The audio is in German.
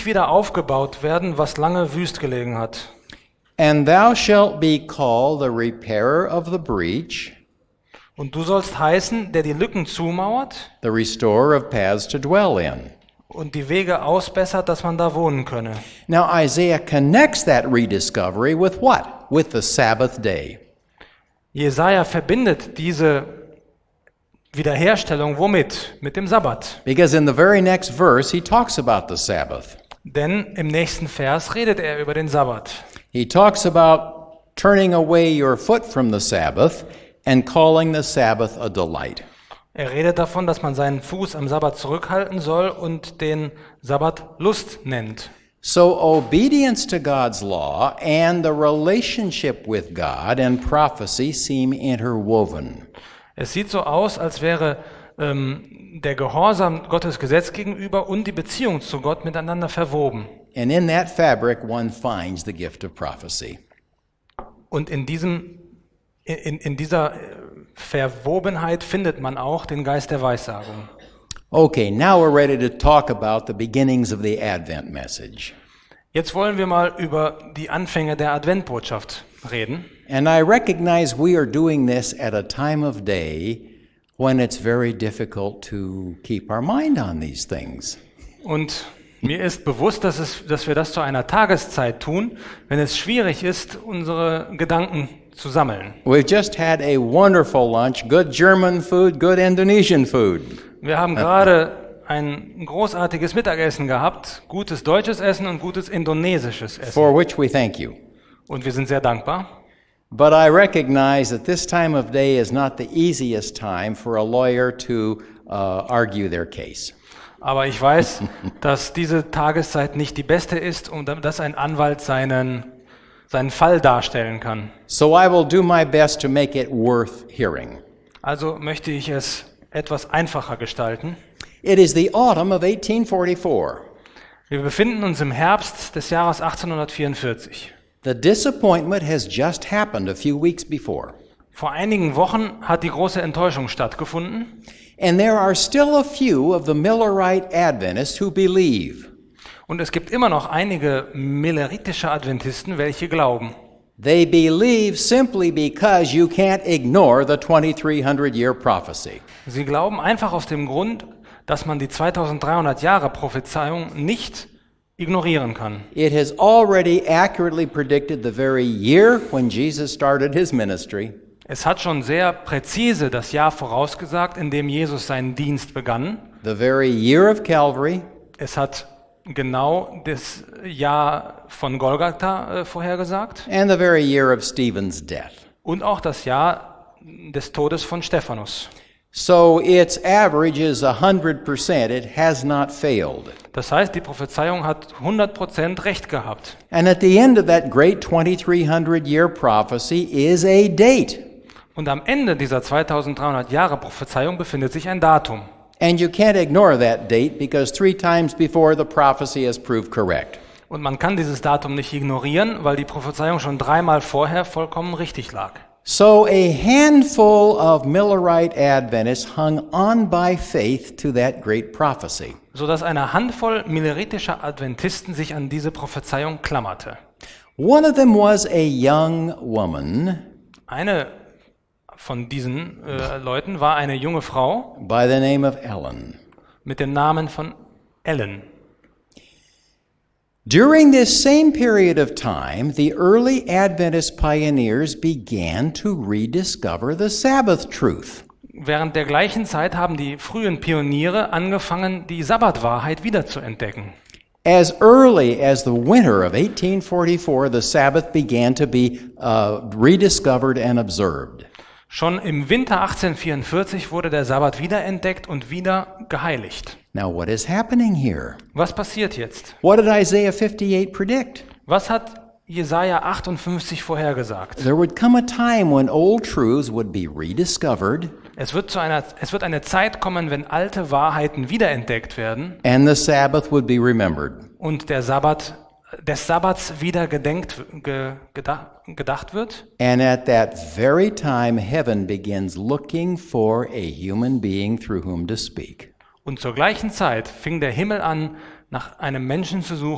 wieder aufgebaut werden, was lange wüst gelegen hat. And thou shalt be called the repairer of the breach, Und du sollst heißen, der die Lücken zumauert the restorer of paths to dwell in. und die Wege ausbessert, dass man da wohnen könne. Now Isaiah connects that rediscovery with what? With the Sabbath day. Jesaja verbindet diese Wiederherstellung womit? Mit dem Sabbat. Because in the very next verse he talks about the Sabbath. Denn im nächsten Vers redet er über den Sabbat. He talks about turning away your foot from the Sabbath and calling the Sabbath a delight. Er redet davon, dass man seinen Fuß am Sabbat zurückhalten soll und den Sabbat Lust nennt. So obedience to God's law and the relationship with God and prophecy seem interwoven. Es sieht so aus, als wäre der Gehorsam Gottes Gesetz gegenüber und die Beziehung zu Gott miteinander verwoben. And in that fabric one finds the gift of prophecy. Und in dieser Verwobenheit findet man auch den Geist der Weissagung. Okay, now we're ready to talk about the beginnings of the Advent message. Jetzt wollen wir mal über die Anfänge der Adventbotschaft reden. And I recognize we are doing this at a time of day when it's very difficult to keep our mind on these things. Und mir ist bewusst, dass wir das zu einer Tageszeit tun, wenn es schwierig ist, unsere Gedanken zu sammeln. We've just had a wonderful lunch, good German food, good Indonesian food. Wir haben gerade ein großartiges Mittagessen gehabt, gutes deutsches Essen und gutes indonesisches Essen. For which we thank you. Und wir sind sehr dankbar. But I recognize that this time of day is not the easiest time for a lawyer to argue their case. Aber ich weiß, dass diese Tageszeit nicht die beste ist, und dass ein Anwalt seinen Fall darstellen kann. So I will do my best to make it worth hearing. Also möchte ich es etwas einfacher gestalten. It is the autumn of 1844. Wir befinden uns im Herbst des Jahres 1844. The disappointment has just happened a few weeks before. Vor einigen Wochen hat die große Enttäuschung stattgefunden. And there are still a few of the Millerite Adventists who believe. Und es gibt immer noch einige milleritische Adventisten, welche glauben. They believe simply because you can't ignore the 2300-year prophecy. Sie glauben einfach aus dem Grund, dass man die 2300 Jahre Prophezeiung nicht ignorieren kann. It has already accurately predicted the very year when Jesus started his ministry. Es hat schon sehr präzise das Jahr vorausgesagt, in dem Jesus seinen Dienst begann. The very year of Calvary. Es hat genau das Jahr von Golgatha vorhergesagt. And the very year of Stephen's death. Und auch das Jahr des Todes von Stephanus. So its average is 100%. It has not failed. Das heißt, die Prophezeiung hat 100% recht gehabt. And at the end of that great 2300-year prophecy is a date. Und am Ende dieser 2300 Jahre Prophezeiung befindet sich ein Datum. And you can't ignore that date because 3 times before the prophecy has proved correct. Und man kann dieses Datum nicht ignorieren, weil die Prophezeiung schon 3-mal vorher vollkommen richtig lag. So a handful of Millerite Adventists hung on by faith to that great prophecy. Sodass eine Handvoll milleritischer Adventisten sich an diese Prophezeiung klammerte. One of them was a young woman Eine von diesen Leuten war eine junge Frau by the name of Ellen. mit dem Namen von Ellen. During this same period of time, the early Adventist pioneers began to rediscover the Sabbath truth. Während der gleichen Zeit haben die frühen Pioniere angefangen, die Sabbatwahrheit wiederzuentdecken. As early as the winter of 1844, the Sabbath began to be rediscovered and observed. Schon im Winter 1844 wurde der Sabbat wiederentdeckt und wieder geheiligt. Now what is happening here? Was passiert jetzt? What did Isaiah 58 predict? Was hat Jesaja 58 vorhergesagt? There would come a time when old truths would be rediscovered. Es wird eine Zeit kommen, wenn alte Wahrheiten wiederentdeckt werden And the Sabbath would be remembered. und des Sabbats wieder gedacht wird. And at that very time, heaven begins looking for a human being through whom to speak. Und zur gleichen Zeit fing der Himmel an, nach einem Menschen zu suchen,